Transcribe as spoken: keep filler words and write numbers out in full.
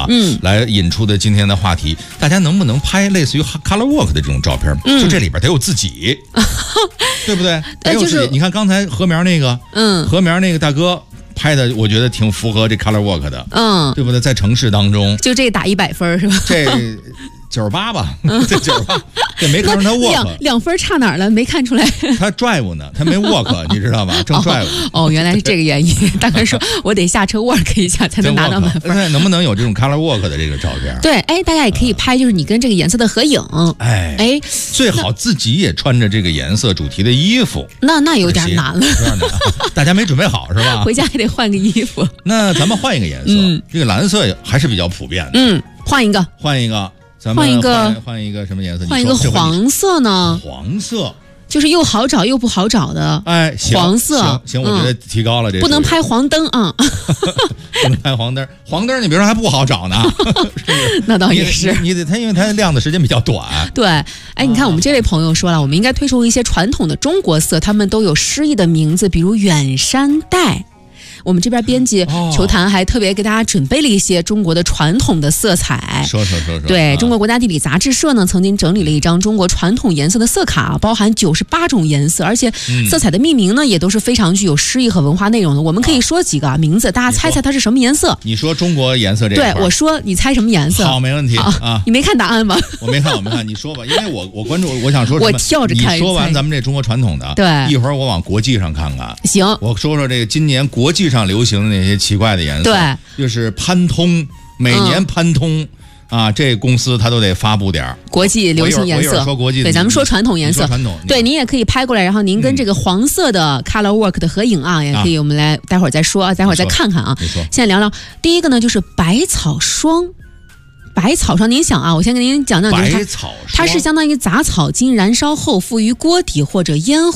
嗯， 来引出的今天的话题，大家能不能拍类似于 color work 的这种照片？嗯，就这里边得有自己，对不对？得有自己。就是、你看刚才禾苗那个，嗯，禾苗那个大哥。拍的我觉得挺符合这 color work 的，嗯，对不对？在城市当中， 就这打一百分是吧？ 这九十八吧，这九十八，这没看出他 work， 两两分差哪儿了？没看出来。 他 drive 呢，他没 work， 你知道吧？正 drive 哦。哦，原来是这个原因。大哥说，我得下车 work 一下才能拿到满分。 那能不能有这种 color work 的这个照片？ 对，哎，大家也可以拍，就是你跟这个颜色的合影。 哎哎，最好自己也穿着这个颜色主题的衣服。 那那有点难了， 有点难，大家没准备好是吧？ 回家还得换个衣服。 那咱们换一个颜色，嗯、这个蓝色还是比较普遍的。 嗯，换一个， 换一个，咱们换一个， 换一个什么颜色？ 换一个黄色呢？ 黄色。 就是又好找又不好找的， 哎， 黄色行行，我觉得提高了这、嗯， 不能拍黄灯啊， 不能拍黄灯，黄灯你比如说还不好找呢， 那倒也是， 你得它因为它亮的时间比较短。 对，哎，你看我们这位朋友说了，我们应该推崇一些传统的中国色，他们都有诗意的名字，比如远山黛。我们这边编辑球坛还特别给大家准备了一些中国的传统的色彩。 说说说说。 对，中国国家地理杂志社呢曾经整理了一张中国传统颜色的色卡，包含九十八种颜色，而且色彩的命名呢也都是非常具有诗意和文化内容的。我们可以说几个名字，大家猜猜它是什么颜色？ 你说中国颜色这个？ 对，我说你猜什么颜色？ 好，没问题啊。 你没看答案吗？ 我没看，我没看，你说吧，因为我我关注，我想说什么？ 我跳着看。 你说完咱们这中国传统的， 对， 一会儿我往国际上看看。 行， 我说说这个今年国际上流行的那些奇怪的颜色， 对， 就是潘通，每年潘通、嗯、啊，这公司它都得发布点国际流行颜色。 说国际， 对，咱们说传统颜色， 传统， 对，您也可以拍过来，然后您跟这个黄色的 color work 的合影啊，嗯、也可以，我们来待会儿再说，待会儿再看看啊。现在聊聊第一个呢，就是百草霜。百草霜，您想啊，我先跟您讲讲，就是它，它是相当于杂草经燃烧后附于锅底或者烟